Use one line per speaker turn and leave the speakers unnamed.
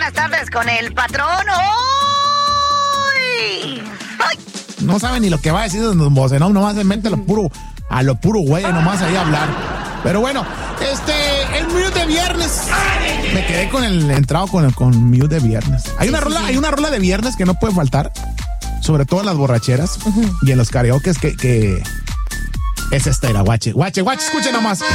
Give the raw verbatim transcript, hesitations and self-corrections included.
buenas tardes con el patrón. ¡Uy! ¡Ay!
No sabe ni lo que va a decir Don Bocenón, nomás se mente lo puro, a lo puro güey, nomás ahí a hablar. Pero bueno, este, el mute de viernes. Me quedé con el entrado con el con mute de viernes. Hay una rola, hay una rola de viernes que no puede faltar, sobre todo en las borracheras uh-huh. y en los karaokes que, que es esta era, guache, guache, guache, escuche nomás.